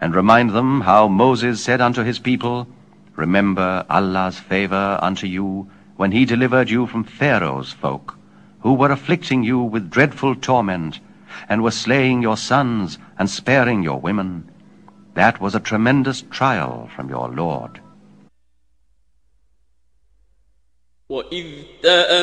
and remind them how Moses said unto his people, Remember Allah's favor unto you, when he delivered you from Pharaoh's folk, who were afflicting you with dreadful torment, and were slaying your sons and sparing your women. That was a tremendous trial from your Lord.